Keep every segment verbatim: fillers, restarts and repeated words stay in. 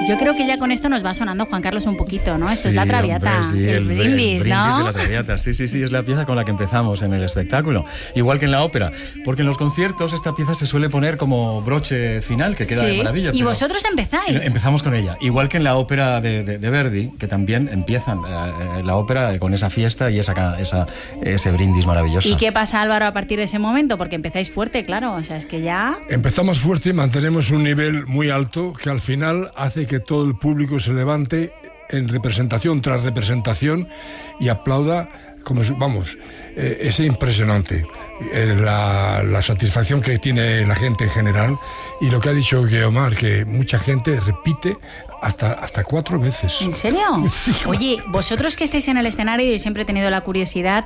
Yo creo que ya con esto nos va sonando Juan Carlos un poquito, ¿no? Esto sí, es la Traviata, hombre, sí, el, el brindis, el brindis ¿no? de la Traviata, sí, sí, sí, es la pieza con la que empezamos en el espectáculo, igual que en la ópera, porque en los conciertos esta pieza se suele poner como broche final, que queda Sí, de maravilla. y vosotros empezáis. Empezamos con ella, igual que en la ópera de, de, de Verdi, que también empiezan eh, la ópera con esa fiesta y esa, esa, ese brindis maravilloso. ¿Y qué pasa, Álvaro, a partir de ese momento? Porque empezáis fuerte, claro, o sea, es que ya... Empezamos fuerte y mantenemos un nivel muy alto que al final hace que todo el público se levante en representación tras representación y aplauda, como si, vamos, eh, es impresionante eh, la, la satisfacción que tiene la gente en general, y lo que ha dicho Guiomar, que mucha gente repite hasta, hasta cuatro veces. ¿En serio? Sí. Oye, vosotros que estáis en el escenario, yo siempre he tenido la curiosidad,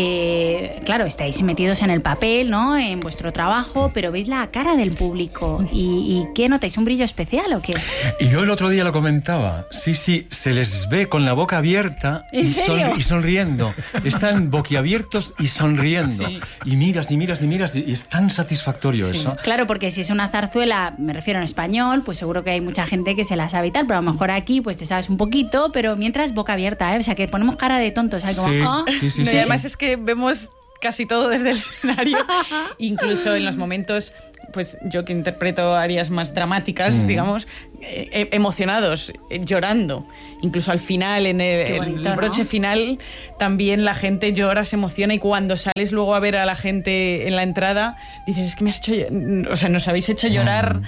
eh, claro, estáis metidos en el papel, ¿no?, en vuestro trabajo, pero veis la cara del público. ¿Y, y qué notáis? ¿Un brillo especial o qué? Y yo el otro día lo comentaba, sí, sí, se les ve con la boca abierta y, serio? son, y sonriendo. Están boquiabiertos y sonriendo. Sí. Y miras, y miras, y miras, y es tan satisfactorio sí. eso. Claro, porque si es una zarzuela, me refiero en español, pues seguro que hay mucha gente que se la sabe y tal, pero a lo mejor aquí pues te sabes un poquito, pero mientras boca abierta, ¿eh? O sea, que ponemos cara de tontos, ¿sabes? Como, sí, oh. sí, sí, no, sí, y además sí. es que vemos casi todo desde el escenario, incluso en los momentos, pues yo que interpreto áreas más dramáticas, mm. digamos, eh, emocionados, eh, llorando. Incluso al final, en el, bonito, el broche, ¿no?, final, también la gente llora, se emociona, y cuando sales luego a ver a la gente en la entrada, dices, es que me has hecho, o sea, nos habéis hecho llorar mm.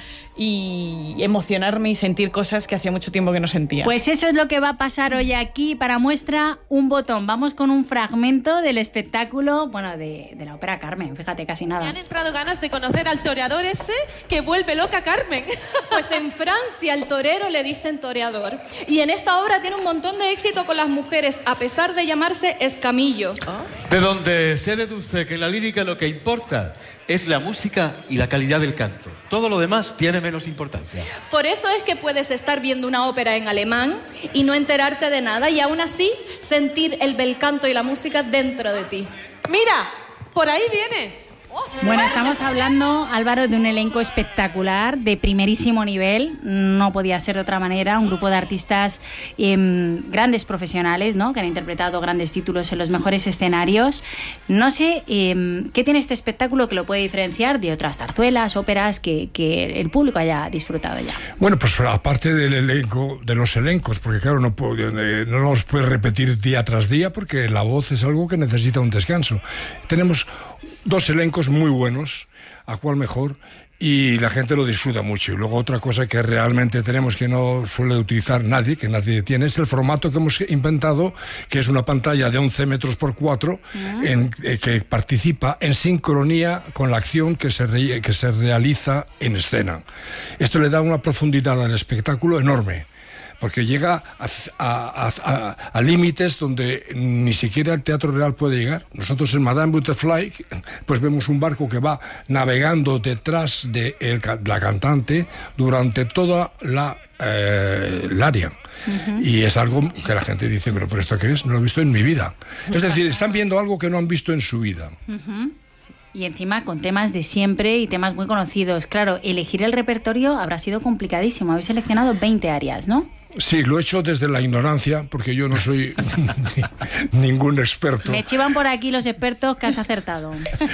y emocionarme y sentir cosas que hacía mucho tiempo que no sentía. Pues eso es lo que va a pasar hoy aquí. Para muestra, un botón. Vamos con un fragmento del espectáculo, bueno, de, de la ópera Carmen, fíjate, casi nada. Me han entrado ganas de conocer al toreador ese que vuelve loca a Carmen. Pues en Francia al torero le dicen toreador, y en esta obra tiene un montón de éxito con las mujeres, a pesar de llamarse Escamillo. De donde se deduce que en la lírica lo que importa es la música y la calidad del canto. Todo lo demás tiene menos importancia. Por eso es que puedes estar viendo una ópera en alemán y no enterarte de nada, y aún así sentir el bel canto y la música dentro de ti. Mira, por ahí viene. Bueno, estamos hablando, Álvaro, de un elenco espectacular, de primerísimo nivel, no podía ser de otra manera, un grupo de artistas eh, grandes profesionales, ¿no?, que han interpretado grandes títulos en los mejores escenarios. No sé eh, qué tiene este espectáculo que lo puede diferenciar de otras zarzuelas, óperas que, que el público haya disfrutado ya. Bueno, pues aparte del elenco, de los elencos, porque claro, no, puede, no los puedes repetir día tras día, porque la voz es algo que necesita un descanso. Tenemos dos elencos muy buenos, a cuál mejor, y la gente lo disfruta mucho. Y luego otra cosa que realmente tenemos, que no suele utilizar nadie, que nadie tiene, es el formato que hemos inventado, que es una pantalla de once metros por cuatro, uh-huh. en, eh, que participa en sincronía con la acción que se, re, que se realiza en escena. Esto le da una profundidad al espectáculo enorme, porque llega a, a, a, a límites donde ni siquiera el teatro real puede llegar. Nosotros en Madame Butterfly pues vemos un barco que va navegando detrás de el, la cantante durante toda la eh, el área. Uh-huh. Y es algo que la gente dice, pero ¿por esto qué es? No lo he visto en mi vida. Es decir, están viendo algo que no han visto en su vida. Uh-huh. Y encima con temas de siempre y temas muy conocidos. Claro, elegir el repertorio habrá sido complicadísimo. Habéis seleccionado veinte áreas, ¿no? Sí, lo he hecho desde la ignorancia, porque yo no soy ningún experto. Me chivan por aquí los expertos que has acertado.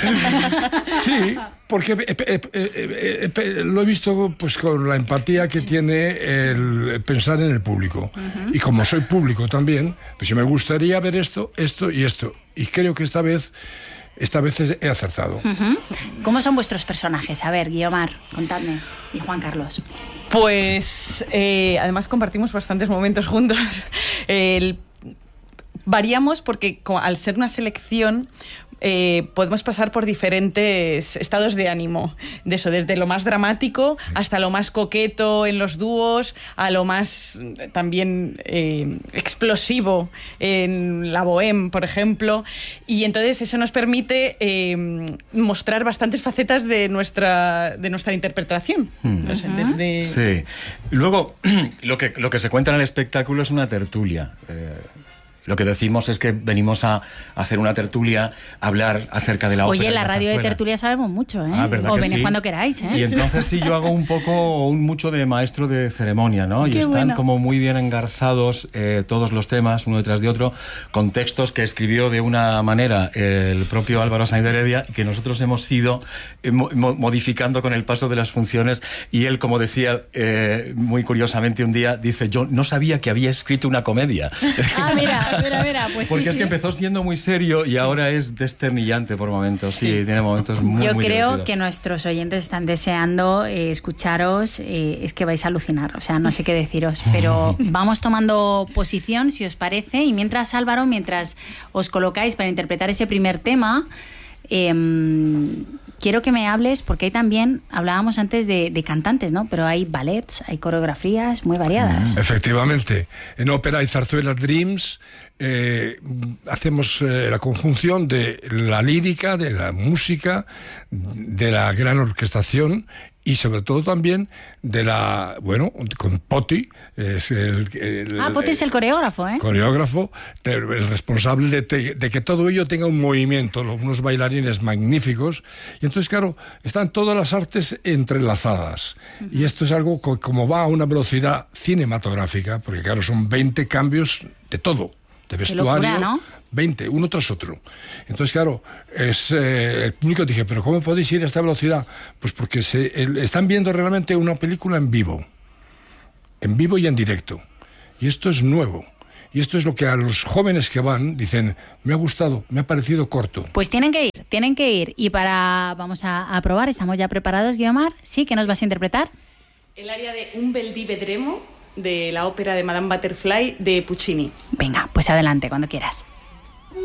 Sí, porque eh, eh, eh, eh, lo he visto pues con la empatía que tiene el pensar en el público. Uh-huh. Y como soy público también, pues me gustaría ver esto, esto y esto. Y creo que esta vez... Esta vez he acertado. Uh-huh. ¿Cómo son vuestros personajes? A ver, Guiomar, contadme. Y Juan Carlos. Pues, eh, además compartimos bastantes momentos juntos. El, variamos porque al ser una selección... Eh, podemos pasar por diferentes estados de ánimo, de eso, desde lo más dramático hasta lo más coqueto en los dúos, a lo más también eh, explosivo en la bohème, por ejemplo, y entonces eso nos permite eh, mostrar bastantes facetas de nuestra de nuestra interpretación. Hmm. O sea, desde... Sí. Luego, lo que, lo que se cuenta en el espectáculo es una tertulia. Eh, Lo que decimos es que venimos a hacer una tertulia, a hablar acerca de la ópera. Oye, en la y radio zarzuela. de tertulia sabemos mucho, ¿eh? Ah, ¿verdad o que venid sí? cuando queráis, ¿eh? Y entonces sí, yo hago un poco, un mucho de maestro de ceremonia, ¿no? Qué y están bueno. como muy bien engarzados eh, todos los temas, uno detrás de otro, con textos que escribió de una manera el propio Álvaro Sainz de Heredia y que nosotros hemos ido eh, mo modificando con el paso de las funciones. Y él, como decía eh, muy curiosamente un día, dice, yo no sabía que había escrito una comedia. Ah, mira, mira, mira, pues Porque sí, es sí. que empezó siendo muy serio y ahora es desternillante por momentos. Sí, tiene momentos muy, Yo muy creo divertidos. que nuestros oyentes están deseando eh, escucharos, eh, es que vais a alucinar, o sea, no sé qué deciros, pero vamos tomando posición, si os parece, y mientras, Álvaro, mientras os colocáis para interpretar ese primer tema, eh, quiero que me hables, porque hay también, hablábamos antes de, de cantantes, ¿no? Pero hay ballets, hay coreografías muy variadas. Efectivamente, en ópera y zarzuela Dreams eh, hacemos eh, la conjunción de la lírica, de la música, de la gran orquestación y sobre todo también de la, bueno, con Poti, es el, el Ah, Poti es el coreógrafo, ¿eh? coreógrafo, el responsable de, te, de que todo ello tenga un movimiento, unos bailarines magníficos, y entonces claro, están todas las artes entrelazadas, uh-huh. y esto es algo que, como va a una velocidad cinematográfica, porque claro, son veinte cambios de todo, de vestuario, locura, ¿no? veinte, uno tras otro. Entonces, claro, es, eh, el público dije, ¿pero cómo podéis ir a esta velocidad? Pues porque se, el, están viendo realmente una película en vivo, en vivo y en directo. Y esto es nuevo. Y esto es lo que a los jóvenes que van dicen, me ha gustado, me ha parecido corto. Pues tienen que ir, tienen que ir. Y para, vamos a, a probar, ¿estamos ya preparados, Guiomar? ¿Sí? ¿Qué nos vas a interpretar? El área de Un bel dì vedremo, de la ópera de Madame Butterfly de Puccini. Venga, pues adelante, cuando quieras.